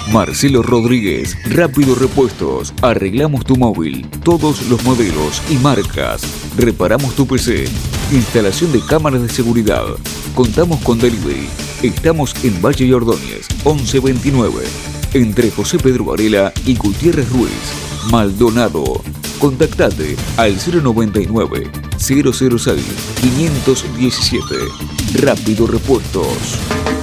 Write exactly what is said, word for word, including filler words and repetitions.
Marcelo Rodríguez, Rápido Repuestos. Arreglamos tu móvil, todos los modelos y marcas. Reparamos tu P C. Instalación de cámaras de seguridad. Contamos con delivery. Estamos en Valle y Ordóñez, once veintinueve. Entre José Pedro Varela y Gutiérrez Ruiz. Maldonado. Contactate al cero noventa y nueve, cero cero seis, quinientos diecisiete. Rápido Repuestos.